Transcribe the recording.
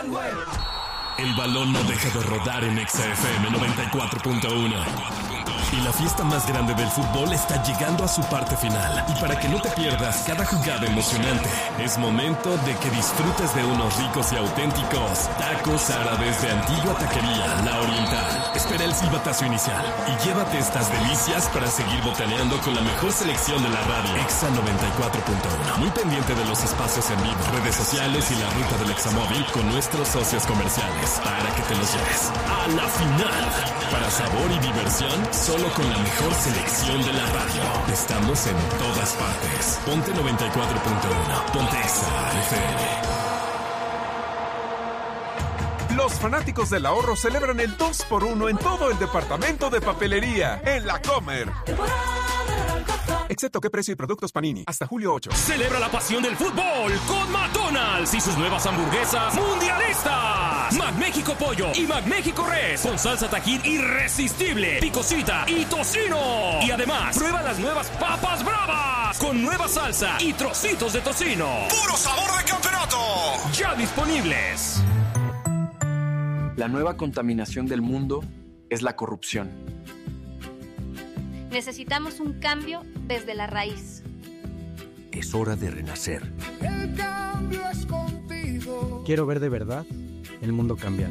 El balón no deja de rodar en Exa FM 94.1. Y la fiesta más grande del fútbol está llegando a su parte final. Y para que no te pierdas cada jugada emocionante, es momento de que disfrutes de unos ricos y auténticos tacos árabes de Antigua Taquería La Oriental. Espera el silbatazo inicial y llévate estas delicias para seguir botaneando con la mejor selección de la radio. Exa 94.1. Muy pendiente de los espacios en vivo, redes sociales y la ruta del Examóvil con nuestros socios comerciales para que te los lleves a la final. Para sabor y diversión, solo con la mejor selección de la radio. Estamos en todas partes. Ponte 94.1. Ponte Exa FM. Los fanáticos del ahorro celebran el 2x1 en todo el departamento de papelería, en La Comer. Excepto qué precio y productos Panini. Hasta julio 8. Celebra la pasión del fútbol con McDonald's y sus nuevas hamburguesas mundialistas. McMéxico Pollo y McMéxico Res con salsa Tajín irresistible, picosita y tocino. Y además, prueba las nuevas papas bravas con nueva salsa y trocitos de tocino. ¡Puro sabor de campeonato! Ya disponibles. La nueva contaminación del mundo es la corrupción. Necesitamos un cambio desde la raíz. Es hora de renacer. El cambio es contigo. Quiero ver de verdad el mundo cambiando.